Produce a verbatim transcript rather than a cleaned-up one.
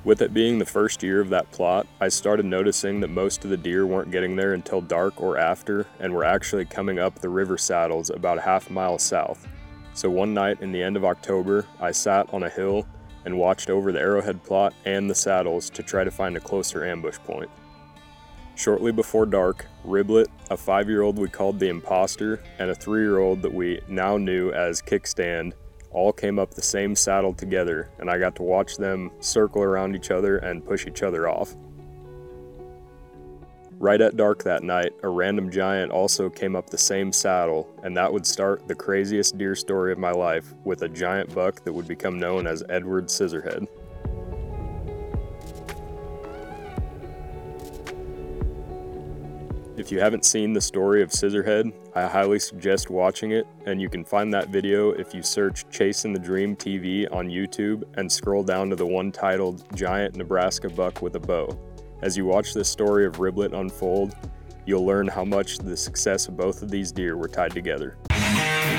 With it being the first year of that plot, I started noticing that most of the deer weren't getting there until dark or after, and were actually coming up the river saddles about a half mile south. So one night in the end of October, I sat on a hill and watched over the arrowhead plot and the saddles to try to find a closer ambush point. Shortly before dark, Riblet, a five-year-old we called the Imposter, and a three-year-old that we now knew as Kickstand, all came up the same saddle together, and I got to watch them circle around each other and push each other off. Right at dark that night, a random giant also came up the same saddle, and that would start the craziest deer story of my life, with a giant buck that would become known as Edward Scissorhead. If you haven't seen the story of Scissorhead, I highly suggest watching it, and you can find that video if you search Chasing the Dream T V on YouTube and scroll down to the one titled Giant Nebraska Buck with a Bow. As you watch this story of Riblet unfold, you'll learn how much the success of both of these deer were tied together.